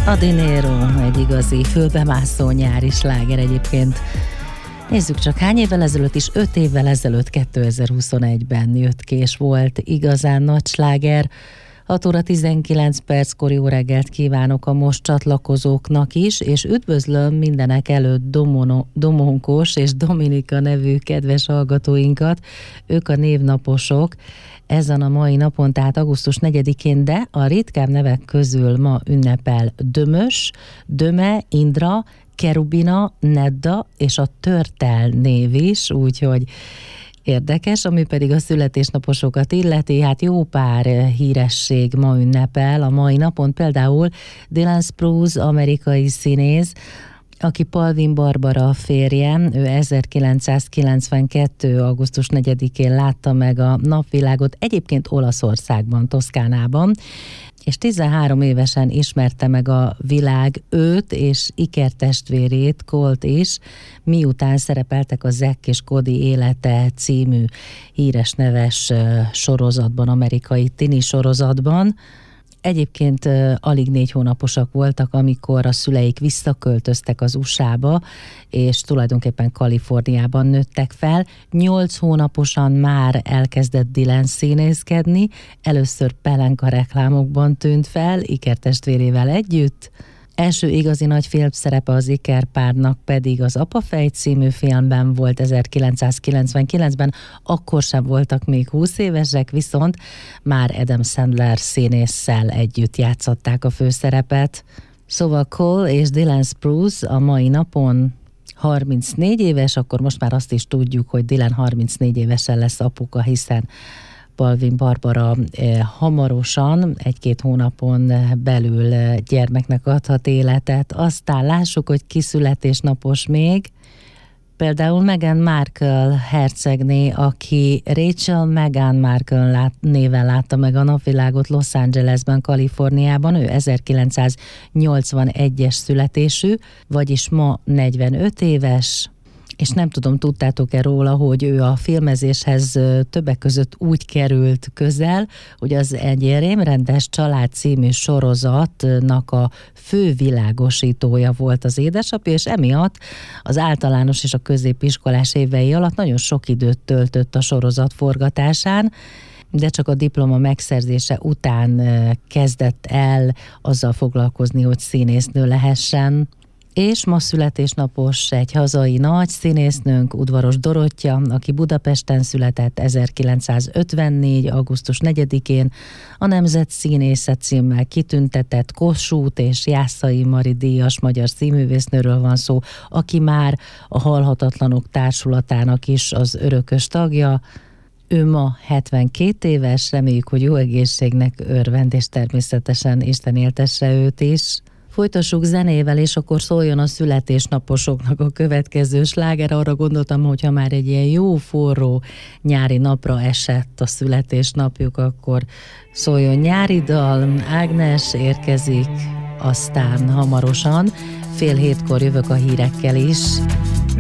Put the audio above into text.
A Dinero, egy igazi fülbemászó nyári sláger egyébként. Nézzük csak, hány évvel ezelőtt is, 5 évvel ezelőtt, 2021-ben jött ki, és volt igazán nagy sláger. 6 óra 19 perckor jó reggelt kívánok a most csatlakozóknak is, és üdvözlöm mindenek előtt Domonkos és Dominika nevű kedves hallgatóinkat. Ők a névnaposok ezen a mai napon, tehát augusztus 4-én, de a ritkább nevek közül ma ünnepel Dömös, Döme, Indra, Kerubina, Nedda és a Törtel név is, úgyhogy érdekes, ami pedig a születésnaposokat illeti, hát jó pár híresség ma ünnepel a mai napon, például Dylan Sprouse, amerikai színész, aki Palvin Barbara férje, ő 1992. augusztus 4-én látta meg a napvilágot, egyébként Olaszországban, Toszkánában, és 13 évesen ismerte meg a világ őt és ikertestvérét, Colt is, miután szerepeltek a Zack és Cody élete című híres neves sorozatban, amerikai tini sorozatban. Egyébként alig 4 hónaposak voltak, amikor a szüleik visszaköltöztek az USA-ba, és tulajdonképpen Kaliforniában nőttek fel. 8 hónaposan már elkezdett Dylan színészkedni, először pelenka reklámokban tűnt fel, ikertestvérével együtt. Első igazi nagy filmszerepe az ikerpárnak pedig az Apafej című filmben volt 1999-ben, akkor sem voltak még 20 évesek, viszont már Adam Sandler színésszel együtt játszották a főszerepet. Szóval Cole és Dylan Sprouse a mai napon 34 éves, akkor most már azt is tudjuk, hogy Dylan 34 évesen lesz apuka, hiszen Palvin Barbara hamarosan, 1-2 hónapon belül gyermeknek adhat életet. Aztán lássuk, hogy ki születésnapos még. Például Meghan Markle hercegné, aki Rachel Meghan Markle néven látta meg a napvilágot Los Angelesben, Kaliforniában. Ő 1981-es születésű, vagyis ma 45 éves. És nem tudom, tudtátok-e róla, hogy ő a filmezéshez többek között úgy került közel, hogy az egy Rémrendes család című sorozatnak a fő világosítója volt az édesapja, és emiatt az általános és a középiskolás évei alatt nagyon sok időt töltött a sorozat forgatásán, de csak a diploma megszerzése után kezdett el azzal foglalkozni, hogy színésznő lehessen. És ma születésnapos egy hazai nagy színésznőnk, Udvaros Dorottya, aki Budapesten született 1954. augusztus 4-én, a Nemzet Színésze címmel kitüntetett Kossuth és Jászai Mari díjas magyar színművésznőről van szó, aki már a Halhatatlanok Társulatának is az örökös tagja. Ő ma 72 éves, reméljük, hogy jó egészségnek örvend, és természetesen Isten éltesse őt is. Folytassuk zenével, és akkor szóljon a születésnaposoknak a következő sláger. Arra gondoltam, hogyha már egy ilyen jó, forró nyári napra esett a születésnapjuk, akkor szóljon nyári dal. Ágnes érkezik, aztán hamarosan 6:30 jövök a hírekkel is.